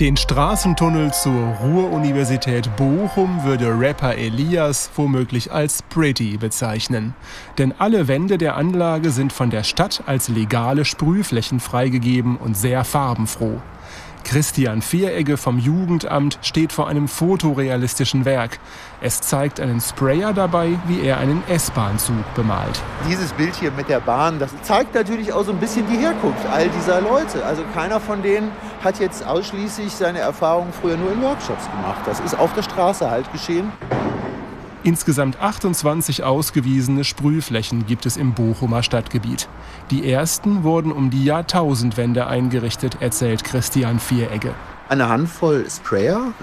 Den Straßentunnel zur Ruhr-Universität Bochum würde Rapper Elias womöglich als pretty bezeichnen. Denn alle Wände der Anlage sind von der Stadt als legale Sprühflächen freigegeben und sehr farbenfroh. Christian Vieregge vom Jugendamt steht vor einem fotorealistischen Werk. Es zeigt einen Sprayer dabei, wie er einen S-Bahn-Zug bemalt. Dieses Bild hier mit der Bahn, das zeigt natürlich auch so ein bisschen die Herkunft all dieser Leute. Also keiner von denen hat jetzt ausschließlich seine Erfahrungen früher nur in Workshops gemacht. Das ist auf der Straße halt geschehen. Insgesamt 28 ausgewiesene Sprühflächen gibt es im Bochumer Stadtgebiet. Die ersten wurden um die Jahrtausendwende eingerichtet, erzählt Christian Vieregge. Eine Handvoll Sprayer